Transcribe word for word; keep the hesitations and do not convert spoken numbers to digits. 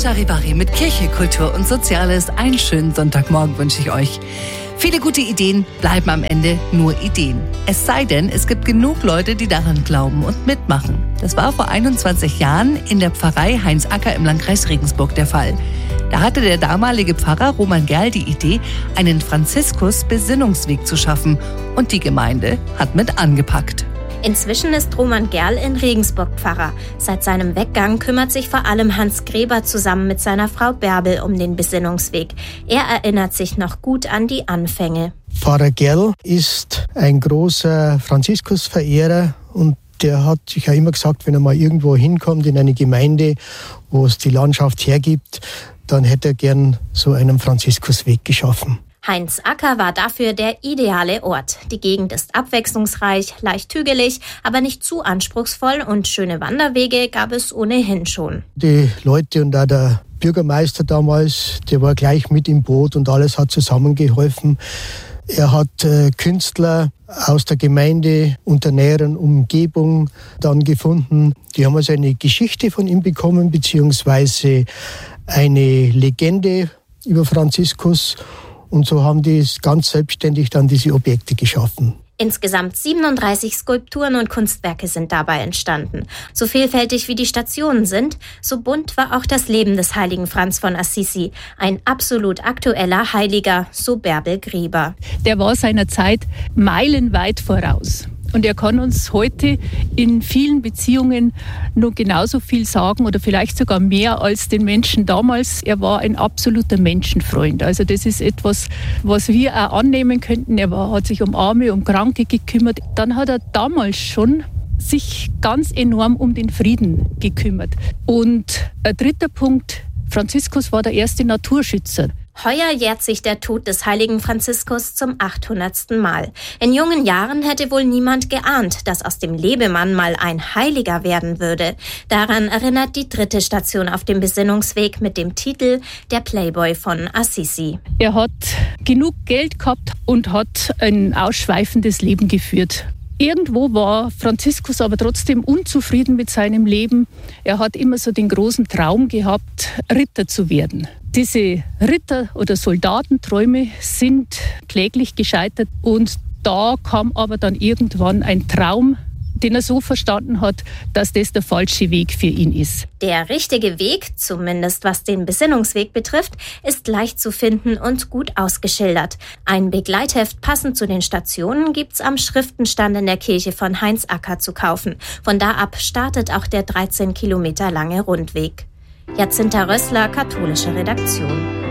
Charivari mit Kirche, Kultur und Soziales. Einen schönen Sonntagmorgen wünsche ich euch. Viele gute Ideen bleiben am Ende nur Ideen. Es sei denn, es gibt genug Leute, die daran glauben und mitmachen. Das war vor einundzwanzig Jahren in der Pfarrei Heinz Acker im Landkreis Regensburg der Fall. Da hatte der damalige Pfarrer Roman Gerl die Idee, einen Franziskus-Besinnungsweg zu schaffen. Und die Gemeinde hat mit angepackt. Inzwischen ist Roman Gerl in Regensburg Pfarrer. Seit seinem Weggang kümmert sich vor allem Hans Gräber zusammen mit seiner Frau Bärbel um den Besinnungsweg. Er erinnert sich noch gut an die Anfänge. Pfarrer Gerl ist ein großer Franziskusverehrer und der hat sich ja immer gesagt, wenn er mal irgendwo hinkommt in eine Gemeinde, wo es die Landschaft hergibt, dann hätte er gern so einen Franziskusweg geschaffen. Heinz Acker war dafür der ideale Ort. Die Gegend ist abwechslungsreich, leicht hügelig, aber nicht zu anspruchsvoll und schöne Wanderwege gab es ohnehin schon. Die Leute und auch der Bürgermeister damals, der war gleich mit im Boot und alles hat zusammengeholfen. Er hat äh, Künstler aus der Gemeinde und der näheren Umgebung dann gefunden. Die haben also eine Geschichte von ihm bekommen, beziehungsweise eine Legende über Franziskus. Und so haben die ganz selbstständig dann diese Objekte geschaffen. Insgesamt siebenunddreißig Skulpturen und Kunstwerke sind dabei entstanden. So vielfältig wie die Stationen sind, so bunt war auch das Leben des heiligen Franz von Assisi. Ein absolut aktueller Heiliger, so Bärbel Gräber. Der war seiner Zeit meilenweit voraus. Und er kann uns heute in vielen Beziehungen nur genauso viel sagen oder vielleicht sogar mehr als den Menschen damals. Er war ein absoluter Menschenfreund. Also das ist etwas, was wir auch annehmen könnten. Er war, hat sich um Arme, um Kranke gekümmert. Dann hat er damals schon sich ganz enorm um den Frieden gekümmert. Und ein dritter Punkt, Franziskus war der erste Naturschützer. Heuer jährt sich der Tod des heiligen Franziskus zum achthundertsten Mal. In jungen Jahren hätte wohl niemand geahnt, dass aus dem Lebemann mal ein Heiliger werden würde. Daran erinnert die dritte Station auf dem Besinnungsweg mit dem Titel Der Playboy von Assisi. Er hat genug Geld gehabt und hat ein ausschweifendes Leben geführt. Irgendwo war Franziskus aber trotzdem unzufrieden mit seinem Leben. Er hat immer so den großen Traum gehabt, Ritter zu werden. Diese Ritter- oder Soldatenträume sind kläglich gescheitert und da kam aber dann irgendwann ein Traum, den er so verstanden hat, dass das der falsche Weg für ihn ist. Der richtige Weg, zumindest was den Besinnungsweg betrifft, ist leicht zu finden und gut ausgeschildert. Ein Begleitheft passend zu den Stationen gibt's am Schriftenstand in der Kirche von Heinz Acker zu kaufen. Von da ab startet auch der dreizehn Kilometer lange Rundweg. Jacinta Rössler, katholische Redaktion.